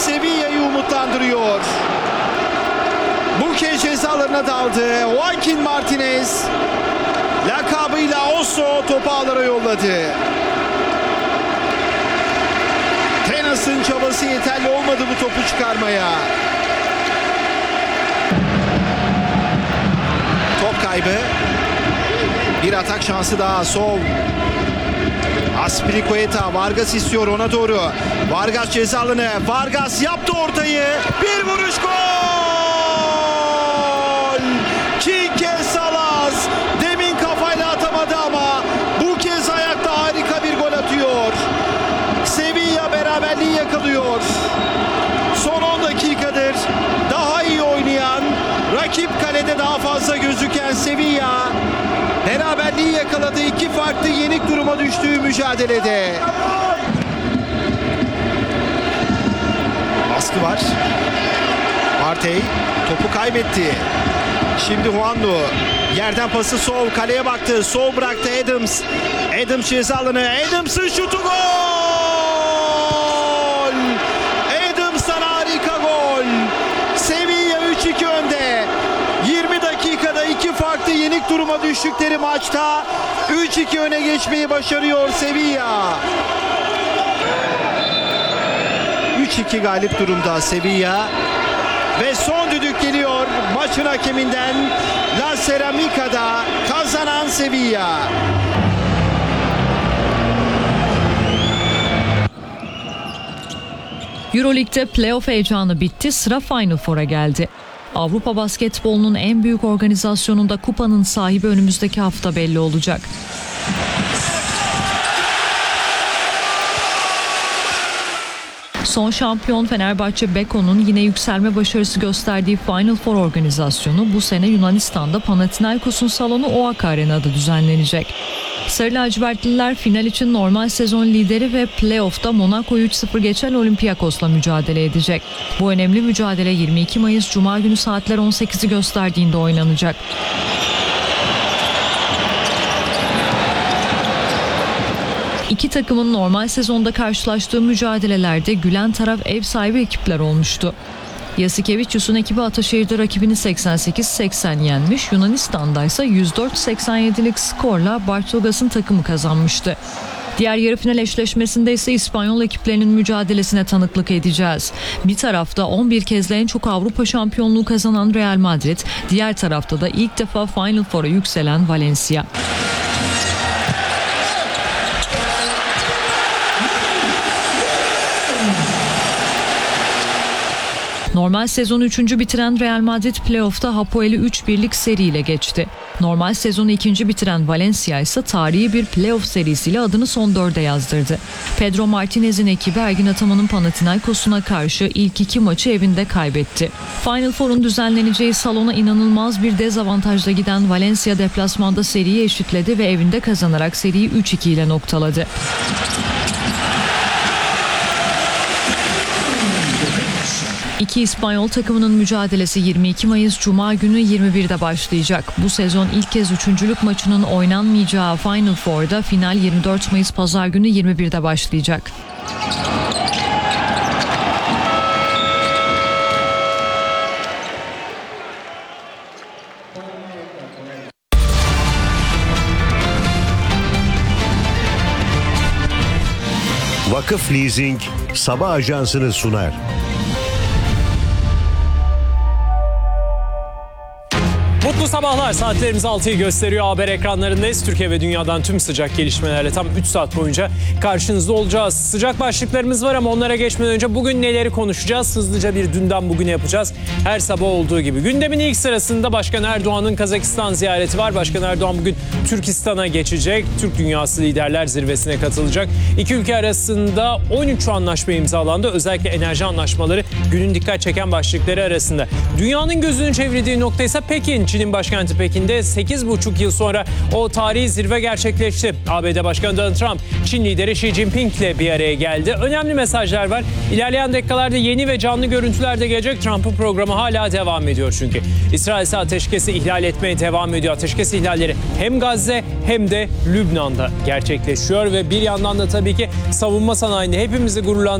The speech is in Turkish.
Sevilla'yı umutlandırıyor. Bu kez cezalarına daldı. Joaquin Martinez lakabıyla Oso topu ağlara yolladı. Tenas'ın çabası yeterli olmadı bu topu çıkarmaya. Top kaybı. Bir atak şansı daha. Sol. Aspilicueta. Vargas istiyor ona doğru. Vargas ceza alanı. Vargas yaptı ortayı. Bir vuruş, gol! Quique Salas. Demin kafayla atamadı ama bu kez ayakta harika bir gol atıyor. Sevilla beraberliği yakalıyor. Son 10 dakikadır daha iyi oynayan, rakip kalede daha fazla gözüken Sevilla beraberliği yakaladı. İki farklı yenik duruma düştüğü mücadelede. Baskı var. Partey topu kaybetti. Şimdi Juanlu yerden pası sol, kaleye baktı. Sol bıraktı Adams. Adams ceza alanı. Adams'ın şutu, gol! Adams'tan harika gol. Sevilla 3-2 önde. 20 dakikada iki farklı yenik duruma düştükleri maçta 3-2 öne geçmeyi başarıyor Sevilla. 3-2 galip durumda Sevilla. Ve son düdük geliyor maçın hakeminden. La Ceramica'da kazanan Sevilla. Euroleague'de playoff heyecanı bitti, sıra Final Four'a geldi. Avrupa basketbolunun en büyük organizasyonunda kupanın sahibi önümüzdeki hafta belli olacak. Son şampiyon Fenerbahçe Beko'nun yine yükselme başarısı gösterdiği Final Four organizasyonu bu sene Yunanistan'da Panathinaikos'un salonu OAK Arena'da düzenlenecek. Sarı lacivertliler final için normal sezon lideri ve playoff'ta Monaco'yu 3-0 geçen Olympiakos'la mücadele edecek. Bu önemli mücadele 22 Mayıs Cuma günü saatler 18'i gösterdiğinde oynanacak. İki takımın normal sezonda karşılaştığı mücadelelerde gülen taraf ev sahibi ekipler olmuştu. Yasikevicius'un ekibi Ataşehir'de rakibini 88-80 yenmiş, Yunanistan'da ise 104-87'lik skorla Bartogas'ın takımı kazanmıştı. Diğer yarı final eşleşmesinde ise İspanyol ekiplerinin mücadelesine tanıklık edeceğiz. Bir tarafta 11 kez en çok Avrupa şampiyonluğu kazanan Real Madrid, diğer tarafta da ilk defa Final Four'a yükselen Valencia. Normal sezonu 3. bitiren Real Madrid playoff'ta Hapoel'i 3-1'lik seriyle geçti. Normal sezonu 2. bitiren Valencia ise tarihi bir playoff serisiyle adını son 4'e yazdırdı. Pedro Martinez'in ekibi Ergin Ataman'ın Panathinaikos'una karşı ilk 2 maçı evinde kaybetti. Final Four'un düzenleneceği salona inanılmaz bir dezavantajla giden Valencia deplasmanda seriyi eşitledi ve evinde kazanarak seriyi 3-2 ile noktaladı. İki İspanyol takımının mücadelesi 22 Mayıs Cuma günü 21'de başlayacak. Bu sezon ilk kez üçüncülük maçının oynanmayacağı Final Four'da final 24 Mayıs Pazar günü 21'de başlayacak. Vakıf Leasing sabah ajansını sunar. Mutlu sabahlar. Saatlerimiz 6'yı gösteriyor. Haber ekranlarındayız. Türkiye ve dünyadan tüm sıcak gelişmelerle tam 3 saat boyunca karşınızda olacağız. Sıcak başlıklarımız var ama onlara geçmeden önce bugün neleri konuşacağız? Hızlıca bir dünden bugüne yapacağız. Her sabah olduğu gibi. Gündemin ilk sırasında Başkan Erdoğan'ın Kazakistan ziyareti var. Başkan Erdoğan bugün Türkistan'a geçecek. Türk Dünyası Liderler Zirvesi'ne katılacak. İki ülke arasında 13 anlaşma imzalandı. Özellikle enerji anlaşmaları günün dikkat çeken başlıkları arasında. Dünyanın gözünün çevrildiği nokta ise Pekin. Çin'in başkenti Pekin'de 8,5 yıl sonra o tarihi zirve gerçekleşti. ABD Başkanı Donald Trump, Çin lideri Xi Jinping ile bir araya geldi. Önemli mesajlar var. İlerleyen dakikalarda yeni ve canlı görüntüler de gelecek. Trump'ın programı hala devam ediyor çünkü. İsrail ise ateşkesi ihlal etmeye devam ediyor. Ateşkes ihlalleri hem Gazze hem de Lübnan'da gerçekleşiyor ve bir yandan da tabii ki savunma sanayinde hepimizi gururlandıran